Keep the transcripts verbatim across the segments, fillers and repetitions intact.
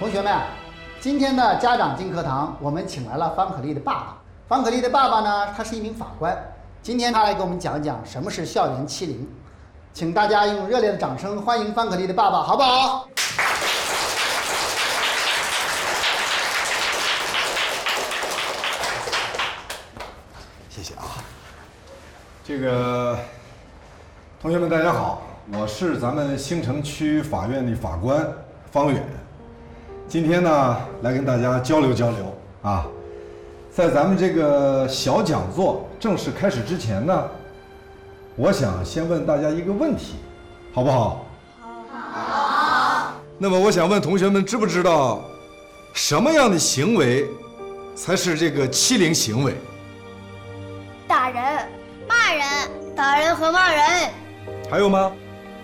同学们，今天的家长进课堂，我们请来了方可丽的爸爸。方可丽的爸爸呢，他是一名法官，今天他来给我们讲讲什么是校园欺凌。请大家用热烈的掌声欢迎方可丽的爸爸，好不好？ 谢谢啊。这个同学们大家好，我是咱们兴城区法院的法官方远。今天呢，来跟大家交流交流啊。在咱们这个小讲座正式开始之前呢，我想先问大家一个问题，好不好？好。那么我想问同学们，知不知道什么样的行为才是这个欺凌行为？ 打人、骂人、打人和骂人。 还有吗？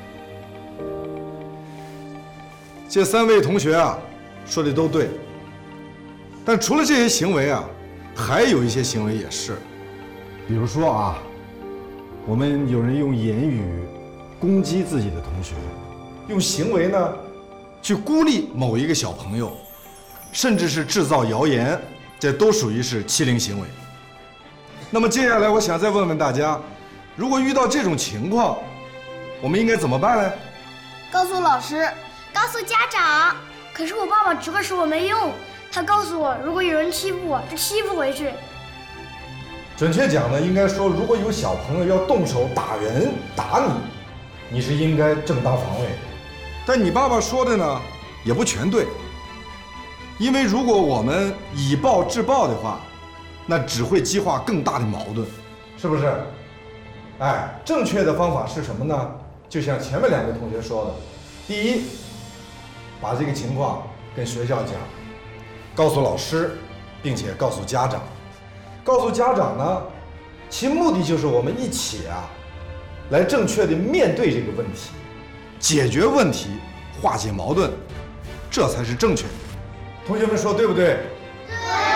这三位同学啊，说的都对。但除了这些行为啊，还有一些行为也是，比如说啊，我们有人用言语攻击自己的同学，用行为呢去孤立某一个小朋友，甚至是制造谣言，这都属于是欺凌行为。那么接下来我想再问问大家，如果遇到这种情况，我们应该怎么办呢？ 告诉老师，告诉家长。可是我爸爸只会说我没用，他告诉我，如果有人欺负我，就欺负回去。 准确讲呢，应该说，如果有小朋友要动手打人、打你，你是应该正当防卫。但你爸爸说的呢，也不全对。因为如果我们以暴制暴的话，那只会激化更大的矛盾，是不是？哎，正确的方法是什么呢？就像前面两位同学说的，第一，把这个情况跟学校讲，告诉老师，并且告诉家长。告诉家长呢，其目的就是我们一起啊，来正确的面对这个问题，解决问题，化解矛盾，这才是正确的。同学们说对不对？对。